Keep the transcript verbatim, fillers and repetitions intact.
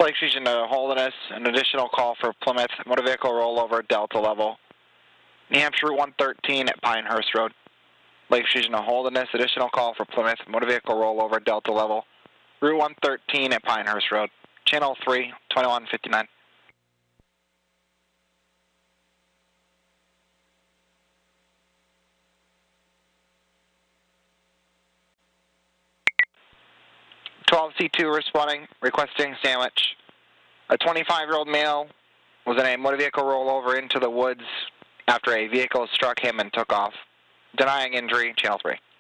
Lake Fusion to Holderness, an additional call for Plymouth, motor vehicle rollover, Delta level. New Hampshire Route one thirteen at Pinehurst Road. Lake Fusion to Holderness, additional call for Plymouth, motor vehicle rollover, Delta level. Route one thirteen at Pinehurst Road. Channel three, twenty-one fifty-nine. twelve C two responding, requesting sandwich. A twenty-five-year-old male was in a motor vehicle rollover into the woods after a vehicle struck him and took off. Denying injury, channel three.